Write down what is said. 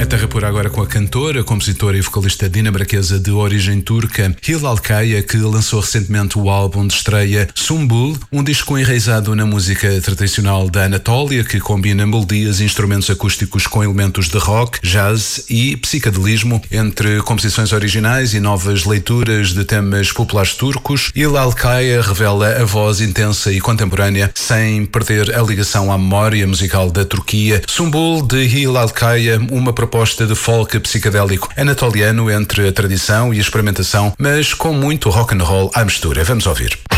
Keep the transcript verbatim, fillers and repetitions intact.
Terra Pura agora com a cantora, compositora e vocalista dinamarquesa de origem turca Hilal Kaya, que lançou recentemente o álbum de estreia Sumbul, um disco enraizado na música tradicional da Anatólia, que combina melodias e instrumentos acústicos com elementos de rock, jazz e psicadelismo, entre composições originais e novas leituras de temas populares turcos. Hilal Kaya revela a voz intensa e contemporânea, sem perder a ligação à memória musical da Turquia. Sumbul, de Hilal Kaya, uma proposta de folk psicadélico anatoliano entre a tradição e a experimentação, mas com muito rock and roll à mistura. Vamos ouvir.